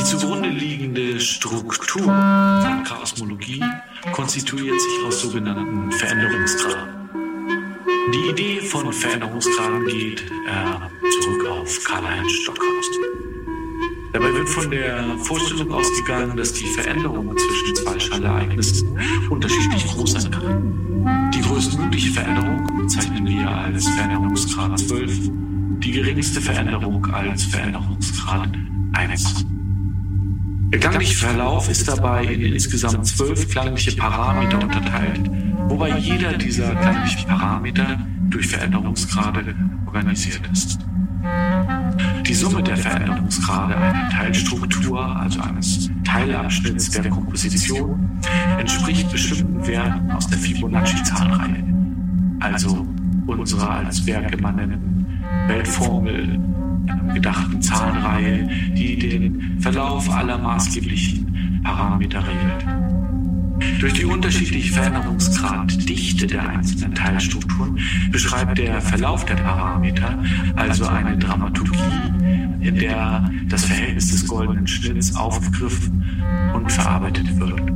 zugrunde liegende Struktur von Chaosmologie konstituiert sich aus sogenannten Veränderungsgraden. Die Idee von Veränderungsgraden geht zurück auf Karl-Heinz Stockhausen. Dabei wird von der Vorstellung ausgegangen, dass die Veränderung zwischen zwei Schallereignissen unterschiedlich groß sein kann. Die größtmögliche Veränderung bezeichnen wir als Veränderungsgrad 12, die geringste Veränderung als Veränderungsgrad 1. Der klangliche Verlauf ist dabei in insgesamt 12 klangliche Parameter unterteilt, wobei jeder dieser klanglichen Parameter durch Veränderungsgrade organisiert ist. Die Summe der Veränderungsgrade einer Teilstruktur, also eines Teilabschnitts der Komposition, entspricht bestimmten Werten aus der Fibonacci-Zahlreihe, also unserer als Werk immanenten Weltformel, gedachten Zahlenreihe, die den Verlauf aller maßgeblichen Parameter regelt. Durch die unterschiedliche Veränderungsgraddichte der einzelnen Teilstrukturen beschreibt der Verlauf der Parameter also eine Dramaturgie, in der das Verhältnis des goldenen Schnitts aufgegriffen und verarbeitet wird.